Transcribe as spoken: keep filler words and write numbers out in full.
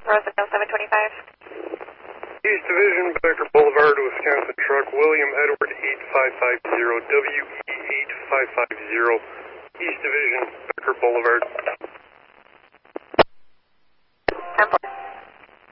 Rosedale seven twenty-five. East Division, Becker Boulevard, Wisconsin truck, William Edward eight five five zero, W E eight five five zero, East Division, Becker Boulevard. ten four.